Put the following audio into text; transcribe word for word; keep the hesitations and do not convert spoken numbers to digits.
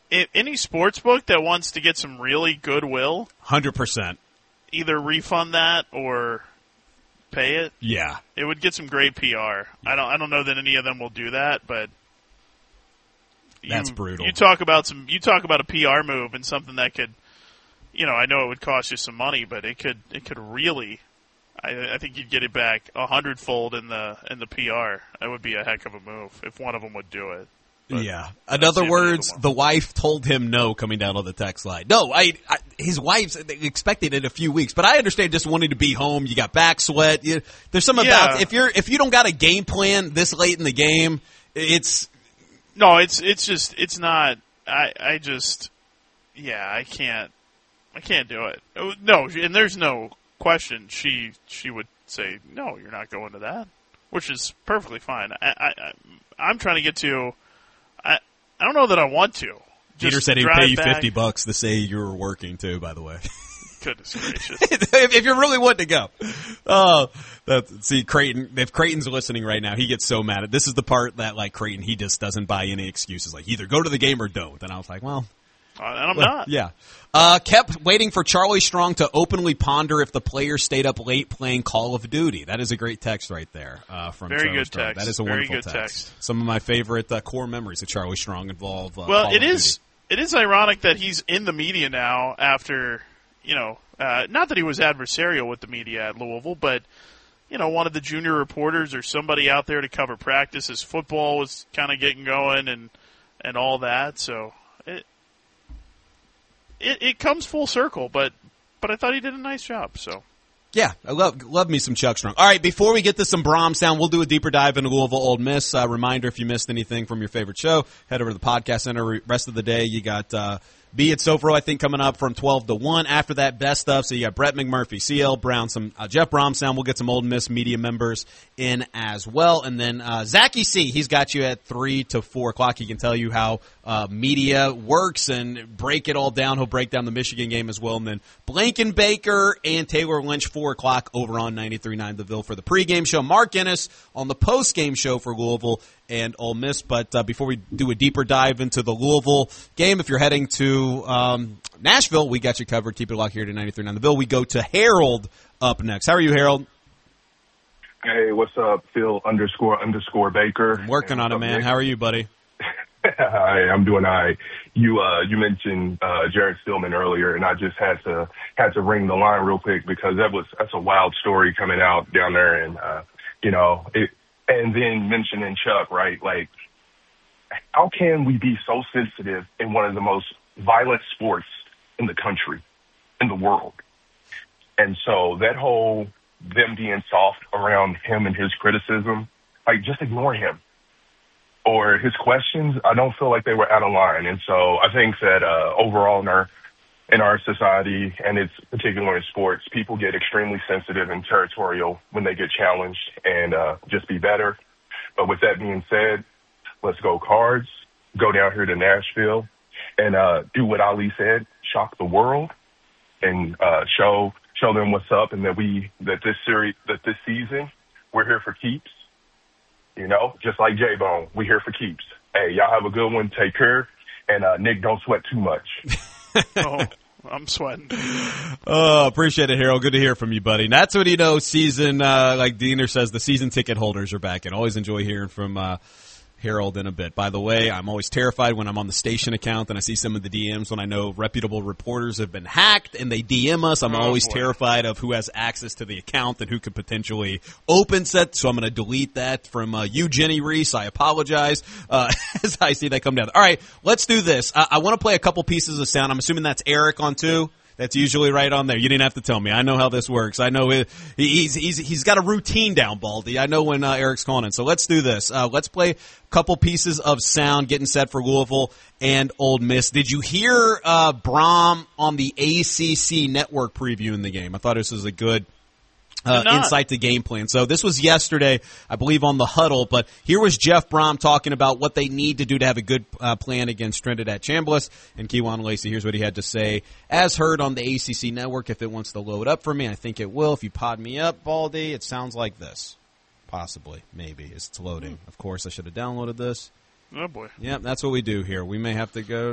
if any sports book that wants to get some really goodwill, one hundred percent. Either refund that or pay it. Yeah, it would get some great P R. Yeah. I don't. I don't know that any of them will do that, but you, that's brutal. You talk about some. You talk about a P R move and something that could, you know, I know it would cost you some money, but it could. It could really. I, I think you'd get it back a hundredfold in the in the P R. That would be a heck of a move if one of them would do it. But yeah. In other words, the wife told him no coming down on the text line. No, I, I his wife's expecting it in a few weeks, but I understand just wanting to be home. You got back sweat. You, there's some yeah. about if you're if you don't got a game plan this late in the game, it's no, it's it's just it's not. I I just yeah, I can't I can't do it. No, and there's no question. She she would say no, you're not going to that, which is perfectly fine. I, I I'm trying to get to. I I don't know that I want to. Just Peter said he'd pay you back. fifty bucks to say you were working too. By the way, goodness gracious! if, if you're really wanting to go, oh, that's, see Creighton. If Creighton's listening right now, he gets so mad. At this is the part that like Creighton, he just doesn't buy any excuses. Like either go to the game or don't. And I was like, well, uh, and I'm well, not. Yeah. Uh, kept waiting for Charlie Strong to openly ponder if the players stayed up late playing Call of Duty. That is a great text right there uh, from Very Charlie good Strong. text. That is a Very wonderful good text. text. Some of my favorite uh, core memories of Charlie Strong involve. Uh, well, Call it of is. Duty. It is ironic that he's in the media now after, you know, uh, not that he was adversarial with the media at Louisville, but, you know, one of the junior reporters or somebody out there to cover practice as football was kind of getting going and and all that. So it, it it comes full circle, but but I thought he did a nice job. So. Yeah, I love love me some Chuck Strong. All right, before we get to some Brahms sound, we'll do a deeper dive into Louisville Ole Miss. Uh, reminder, if you missed anything from your favorite show, head over to the podcast center. Rest of the day, you got uh, B at Sofro, I think, coming up from twelve to one. After that, best stuff. So you got Brett McMurphy, C L Brown, some uh, Jeff Brahms sound. We'll get some Ole Miss media members in as well. And then uh, Zachy C, he's got you at three to four o'clock. He can tell you how uh, media works and break it all down. He'll break down the Michigan game as well. And then Blankenbaker and Taylor Lynch, four o'clock over on ninety-three point nine The Ville for the pregame show. Mark Ennis on the postgame show for Louisville and Ole Miss. But uh, before we do a deeper dive into the Louisville game, if you're heading to um, Nashville, we got you covered. Keep it locked here to ninety-three point nine The Ville. We go to Harold up next. How are you, Harold? Hey, what's up? Phil underscore underscore Baker. I'm working on it, man. How are you, buddy? Hi, I'm doing all right. You uh, you mentioned uh, Jared Stillman earlier, and I just had to had to ring the line real quick because that was that's a wild story coming out down there, and uh, you know, it, and then mentioning Chuck, right? Like, how can we be so sensitive in one of the most violent sports in the country, in the world? And so that whole them being soft around him and his criticism, like just ignore him. Or his questions, I don't feel like they were out of line. And so I think that uh, overall in our in our society, and it's particularly in sports, people get extremely sensitive and territorial when they get challenged, and uh, just be better. But with that being said, let's go Cards, go down here to Nashville, and uh, do what Ali said, shock the world, and uh, show show them what's up, and that we that this series that this season we're here for keeps. You know, just like J-Bone, we here for keeps. Hey, y'all have a good one. Take care. And, uh, Nick, don't sweat too much. Oh, I'm sweating. Oh, appreciate it, Harold. Good to hear from you, buddy. And that's what you know, season, uh, like Diener says, the season ticket holders are back. And always enjoy hearing from uh, Harold in a bit. By the way, I'm always terrified when I'm on the station account and I see some of the D Ms when I know reputable reporters have been hacked and they D M us. I'm oh, always boy. terrified of who has access to the account and who could potentially open set. So I'm going to delete that from uh, you, Jenny Reese. I apologize uh, as I see that come down. All right, let's do this. I, I want to play a couple pieces of sound. I'm assuming that's Eric on two. That's usually right on there. You didn't have to tell me. I know how this works. I know it, he's he's he's got a routine down, Baldy. I know when uh, Eric's calling in. So let's do this. Uh, let's play a couple pieces of sound getting set for Louisville and Ole Miss. Did you hear uh, Brahm on the A C C network previewing the game? I thought this was a good Uh, insight to game plan. So this was yesterday, I believe, on the huddle, but here was Jeff Brahm talking about what they need to do to have a good uh, plan against Trinidad Chambliss and Kewan Lacey. Here's what he had to say, as heard on the A C C network. If it wants to load up for me, I think it will. If you pod me up, Baldy, it sounds like this. Possibly, maybe, as it's loading. Of course, I should have downloaded this. Oh, boy. Yep, that's what we do here. We may have to go